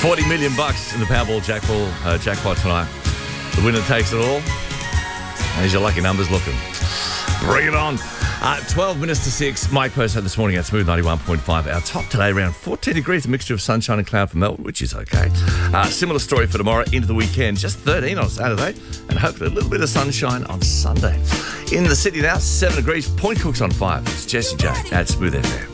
$40 million in the Powerball jackpot tonight. The winner takes it all. How's your lucky numbers looking? Bring it on. 12 minutes to 6. Mike Purcell this morning at Smooth 91.5. Our top today around 14 degrees, a mixture of sunshine and cloud for Melbourne, which is okay. Similar story for tomorrow into the weekend. Just 13 on Saturday and hopefully a little bit of sunshine on Sunday. In the city now, 7 degrees. Point Cook's on 5. It's Jesse J at Smooth FM.